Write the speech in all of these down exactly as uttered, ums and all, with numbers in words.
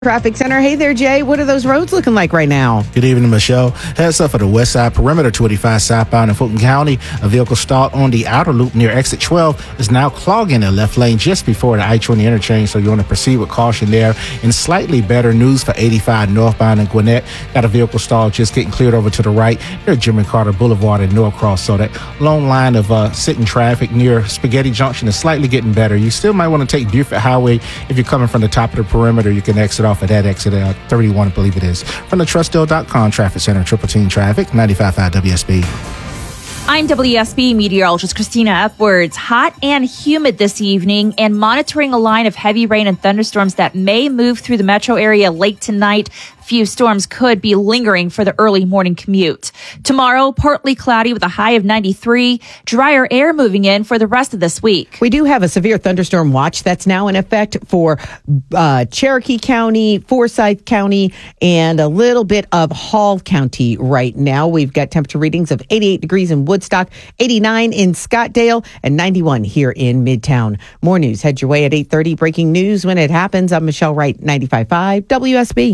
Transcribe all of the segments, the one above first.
Traffic Center. Hey there, Jay. What are those roads looking like right now? Good evening, Michelle. Heads up for the west side perimeter, two eighty-five southbound in Fulton County. A vehicle stalled on the outer loop near exit twelve is now clogging the left lane just before the I twenty interchange, so you want to proceed with caution there. And slightly better news for eighty-five northbound in Gwinnett. Got a vehicle stalled just getting cleared over to the right near Jimmy Carter Boulevard in Norcross. So that long line of uh, sitting traffic near Spaghetti Junction is slightly getting better. You still might want to take Buford Highway. If you're coming from the top of the perimeter, you can exit off of that exit at thirty-one, I believe it is. From the Trustdale dot com Traffic Center, Triple Team Traffic, ninety-five point five W S B. I'm W S B meteorologist Christina Upwards. Hot and humid this evening and monitoring a line of heavy rain and thunderstorms that may move through the metro area late tonight. A few storms could be lingering for the early morning commute. Tomorrow, partly cloudy with a high of ninety-three. Drier air moving in for the rest of this week. We do have a severe thunderstorm watch that's now in effect for uh, Cherokee County, Forsyth County, and a little bit of Hall County right now. We've got temperature readings of eighty-eight degrees in Woodstock, eighty-nine in Scottdale, and ninety-one here in Midtown. More news. Head your way at eight thirty. Breaking news when it happens. I'm Michelle Wright, ninety-five point five W S B.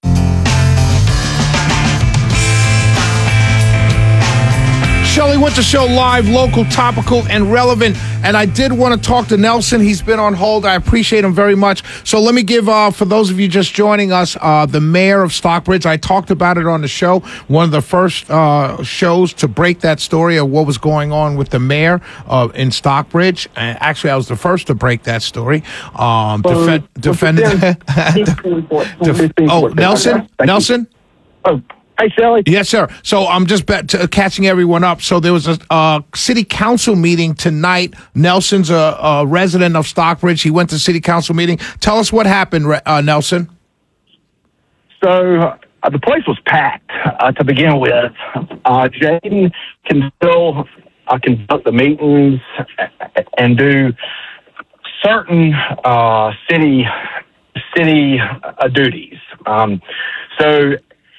Shelley Winter Show live, local, topical, and relevant. And I did want to talk to Nelson. He's been on hold. I appreciate him very much. So let me give, uh, for those of you just joining us, uh, the mayor of Stockbridge. I talked about it on the show. One of the first uh, shows to break that story of what was going on with the mayor uh, in Stockbridge. Uh, actually, I was the first to break that story. Um, defen- defended. Def- oh, Nelson? Nelson? Oh. Hey, Shelly. Yes, sir. So I'm just bet- to, uh, catching everyone up. So there was a uh, city council meeting tonight. Nelson's a, a resident of Stockbridge. He went to city council meeting. Tell us what happened, uh, Nelson. So uh, the place was packed uh, to begin with. Uh, Jaden can still uh, conduct the meetings and do certain uh, city city uh, duties. Um, so.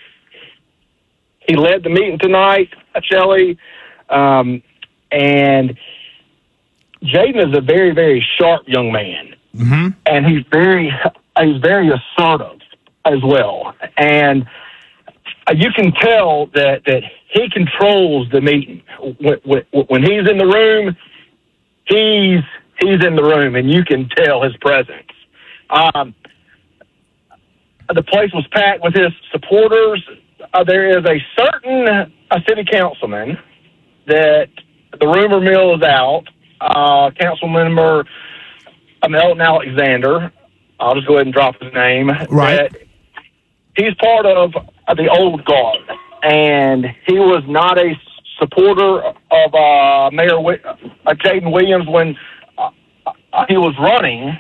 He led the meeting tonight, Shelley, um, and Jaden is a very, very sharp young man, mm-hmm. and he's very, he's very assertive as well. And you can tell that that he controls the meeting. When, when, when he's in the room, he's he's in the room, and you can tell his presence. Um, the place was packed with his supporters. Uh, there is a certain uh, city councilman that the rumor mill is out, uh, council member um, Elton Alexander. I'll just go ahead and drop his name. Right. That he's part of uh, the old guard, and he was not a supporter of uh, Mayor w- uh, Jaden Williams when uh, uh, he was running.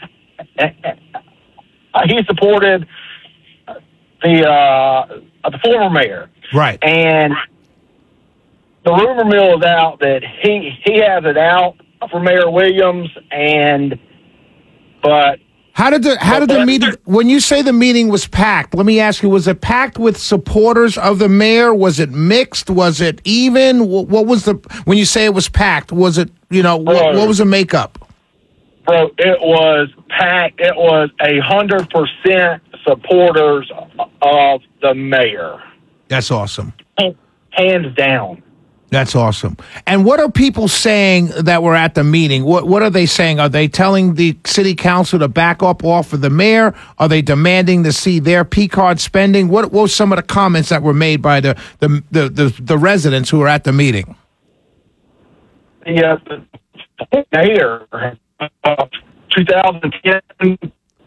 Uh, he supported the uh, the former mayor, right? And the rumor mill is out that he he has it out for Mayor Williams, and but how did the how did the meeting? When you say the meeting was packed, let me ask you: was it packed with supporters of the mayor? Was it mixed? Was it even? What was the when you say it was packed? Was it you know bro, what, what was the makeup? Bro, it was packed. It was a hundred percent supporters of the mayor. That's awesome. Hands down. That's awesome. And what are people saying that were at the meeting? What What are they saying? Are they telling the city council to back up off of the mayor? Are they demanding to see their P card spending? What, what were some of the comments that were made by the the the, the, the residents who were at the meeting? Yeah, the mayor, uh, twenty ten.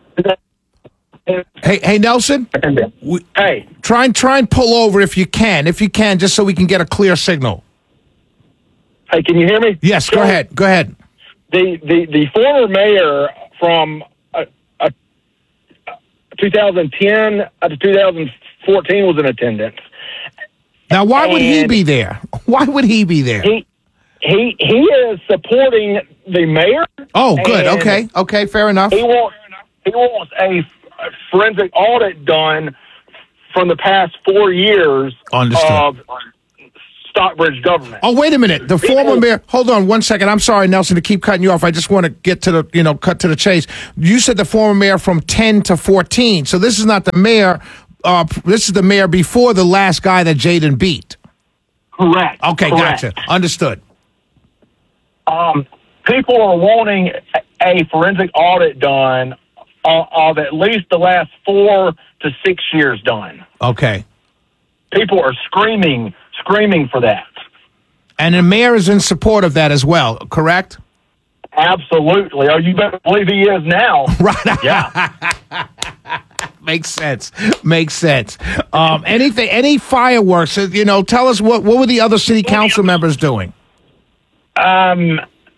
Hey, hey, Nelson. We, hey, try and try and pull over if you can, if you can, just so we can get a clear signal. Hey, can you hear me? Yes, go so, ahead. Go ahead. The the, the former mayor from uh, uh, twenty ten uh, to twenty fourteen was in attendance. Now, why and would he be there? Why would he be there? He he he is supporting the mayor. Oh, good. Okay, okay, fair enough. He wants he wants a forensic audit done from the past four years Understood. of Stockbridge government. Oh, wait a minute. The former mayor. Hold on one second. I'm sorry, Nelson, to keep cutting you off. I just want to get to the, you know, cut to the chase. You said the former mayor from ten to fourteen. So this is not the mayor. Uh, this is the mayor before the last guy that Jaden beat. Correct. Okay, Correct. gotcha. Understood. Um, people are wanting a forensic audit done uh, of at least the last four to six years done. Okay. People are screaming, screaming for that. And the mayor is in support of that as well, correct? Absolutely. Oh, you better believe he is now. Right. Yeah. Makes sense. Makes sense. Um, anything, any fireworks, uh, you know, tell us what, what were the other city council members doing? Um,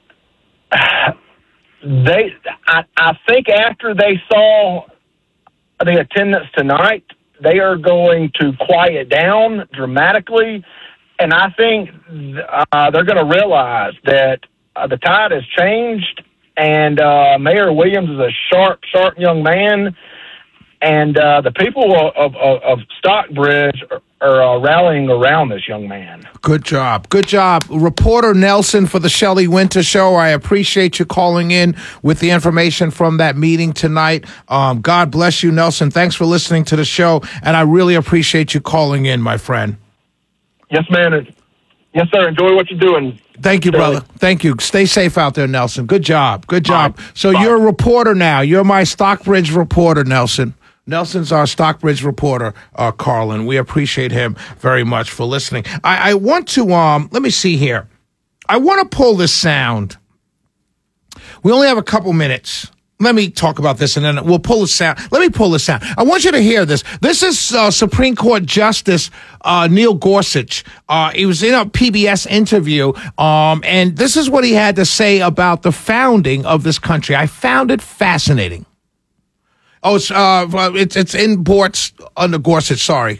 they, I, I think after they saw the attendance tonight, they are going to quiet down dramatically. And I think uh, they're going to realize that uh, the tide has changed, and uh, Mayor Williams is a sharp, sharp young man. And uh, the people of, of, of Stockbridge are, are uh, rallying around this young man. Good job. Good job. Reporter Nelson for the Shelley Winter Show. I appreciate you calling in with the information from that meeting tonight. Um, God bless you, Nelson. Thanks for listening to the show, and I really appreciate you calling in, my friend. Yes, man. Yes, sir. Enjoy what you're doing. Thank you, brother. Thank you. Stay safe out there, Nelson. Good job. Good job. Bye. So Bye. You're a reporter now. You're my Stockbridge reporter, Nelson. Nelson's our Stockbridge reporter, uh, Carlin. We appreciate him very much for listening. I, I want to, um, let me see here. I want to pull this sound. We only have a couple minutes. Let me talk about this, and then we'll pull the sound. Let me pull the sound. I want you to hear this. This is uh, Supreme Court Justice uh, Neil Gorsuch. Uh, he was in a P B S interview, um, and this is what he had to say about the founding of this country. I found it fascinating. Oh, it's uh, it's it's in Bortz under Gorsuch. Sorry.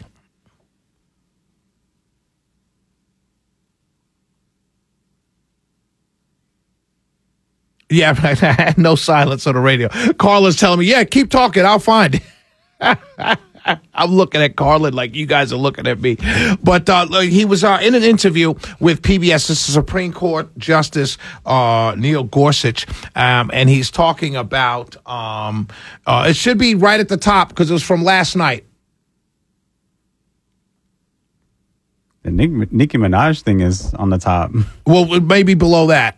Yeah, I had no silence on the radio. Carla's telling me, yeah, keep talking. I'll find it. I'm looking at Carlin like you guys are looking at me. But uh, he was uh, in an interview with P B S. This is Supreme Court Justice uh, Neil Gorsuch, um, and he's talking about, um, uh, it should be right at the top because it was from last night. The Nicki Minaj thing is on the top. Well, maybe below that.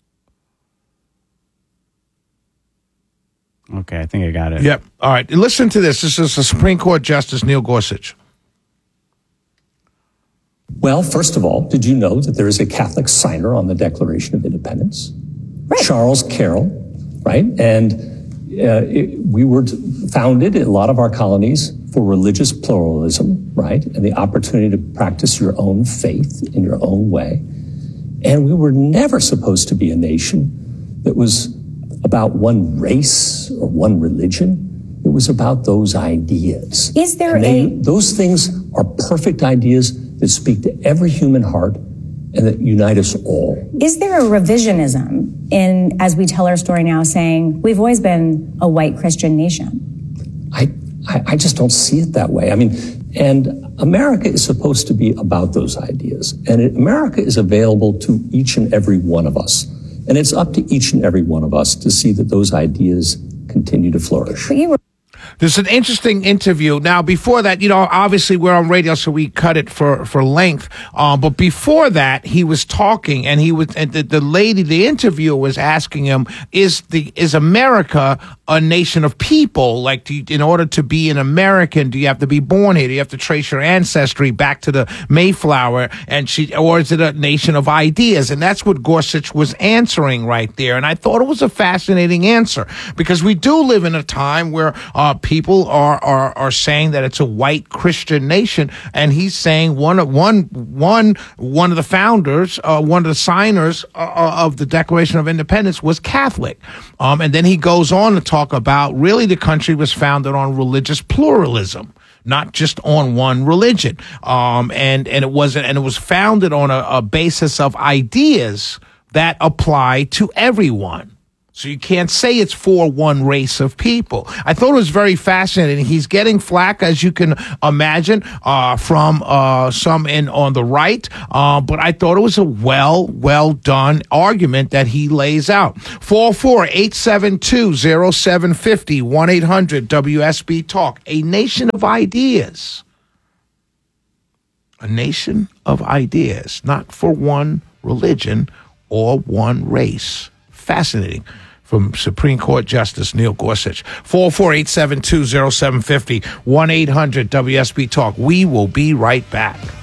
Okay, I think I got it. Yep. All right. Listen to this. This is the Supreme Court Justice Neil Gorsuch. Well, first of all, did you know that there is a Catholic signer on the Declaration of Independence? Right. Charles Carroll, right? And uh, it, we were founded in a lot of our colonies for religious pluralism, right? And the opportunity to practice your own faith in your own way. And we were never supposed to be a nation that was about one race or one religion. It was about those ideas. Is there they, a... Those things are perfect ideas that speak to every human heart and that unite us all. Is there a revisionism in, as we tell our story now, saying we've always been a white Christian nation? I, I, I just don't see it that way. I mean, and America is supposed to be about those ideas. And it, America is available to each and every one of us. And it's up to each and every one of us to see that those ideas continue to flourish. But you were- There's an interesting interview. Now, before that, you know, obviously we're on radio, so we cut it for, for length. Um, but before that, he was talking, and he was, and the, the lady, the interviewer was asking him, is the, is America a nation of people? Like, do you, in order to be an American, do you have to be born here? Do you have to trace your ancestry back to the Mayflower? And she, or is it a nation of ideas? And that's what Gorsuch was answering right there. And I thought it was a fascinating answer, because we do live in a time where, uh, people are, are, are saying that it's a white Christian nation. And he's saying one of, one, one, one of the founders, uh, one of the signers uh, of the Declaration of Independence was Catholic. Um, and then he goes on to talk about really the country was founded on religious pluralism, not just on one religion. Um, and, and it wasn't, and it was founded on a, a basis of ideas that apply to everyone. So you can't say it's for one race of people. I thought it was very fascinating. He's getting flack, as you can imagine, uh, from uh, some in on the right. Uh, but I thought it was a well, well done argument that he lays out. four oh four, eight seven two, oh seven five oh, one eight hundred W S B Talk. A nation of ideas. A nation of ideas, not for one religion or one race. Fascinating. From Supreme Court Justice Neil Gorsuch. four oh four, eight seven two, oh seven five oh, one eight hundred W S B Talk. We will be right back.